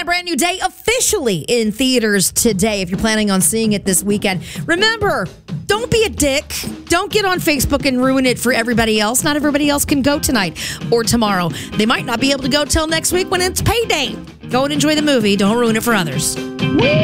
Batman Brand New Day officially in theaters today if you're planning on seeing it this weekend. Remember, don't be a dick. Don't get on Facebook and ruin it for everybody else. Not everybody else can go tonight or tomorrow. They might not be able to go till next week when it's payday. Go and enjoy the movie. Don't ruin it for others.